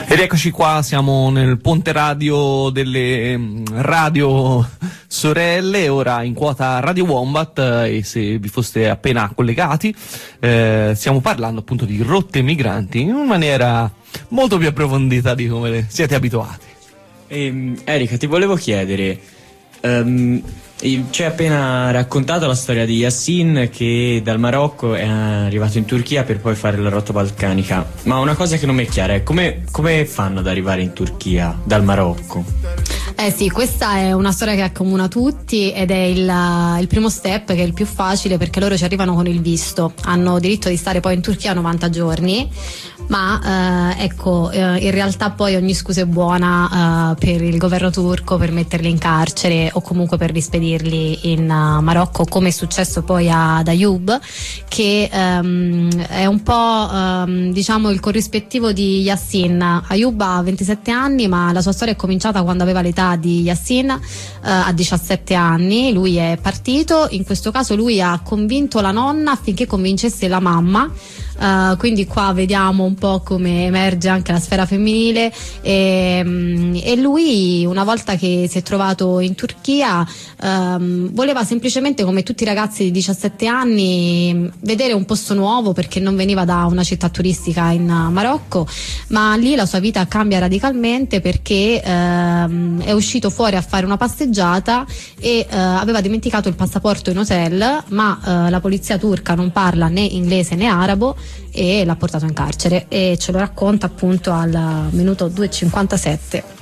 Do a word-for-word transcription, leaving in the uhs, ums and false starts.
Ed eccoci qua, siamo nel ponte radio delle radio sorelle, ora in quota Radio Wombat, e se vi foste appena collegati eh, stiamo parlando appunto di rotte migranti in maniera molto più approfondita di come siete abituati. E, Erika, ti volevo chiedere, um, ci hai appena raccontato la storia di Yassin che dal Marocco è arrivato in Turchia per poi fare la rotta balcanica, ma una cosa che non mi è chiara è come, come fanno ad arrivare in Turchia dal Marocco? Eh sì, questa è una storia che accomuna tutti ed è il, il primo step, che è il più facile, perché loro ci arrivano con il visto, hanno diritto di stare poi in Turchia novanta giorni, ma eh, ecco, eh, in realtà poi ogni scusa è buona eh, per il governo turco per metterli in carcere o comunque per rispedirli in uh, Marocco, come è successo poi ad Ayoub, che um, è un po' um, diciamo il corrispettivo di Yassin. Ayoub ha ventisette anni, ma la sua storia è cominciata quando aveva l'età di Yassin, uh, a diciassette anni. Lui è partito, in questo caso lui ha convinto la nonna affinché convincesse la mamma. Uh, quindi qua vediamo un po' come emerge anche la sfera femminile, e, um, e lui, una volta che si è trovato in Turchia, um, voleva semplicemente, come tutti i ragazzi di diciassette anni, vedere un posto nuovo, perché non veniva da una città turistica in uh, Marocco, ma lì la sua vita cambia radicalmente perché um, è uscito fuori a fare una passeggiata e uh, aveva dimenticato il passaporto in hotel, ma uh, la polizia turca non parla né inglese né arabo e l'ha portato in carcere, e ce lo racconta appunto al minuto due e cinquantasette.